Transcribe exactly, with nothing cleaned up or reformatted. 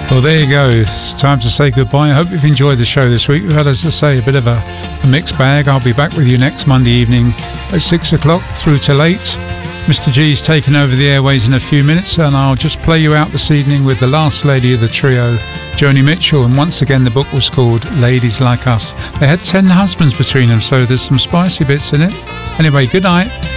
Well, there you go. It's time to say goodbye. I hope you've enjoyed the show this week. We've had, as I say, a bit of a, a mixed bag. I'll be back with you next Monday evening at six o'clock through till eight. Mister G's taking over the airways in a few minutes, and I'll just play you out this evening with the last lady of the trio, Joni Mitchell. And once again, the book was called Ladies Like Us. They had ten husbands between them, so there's some spicy bits in it. Anyway, good night.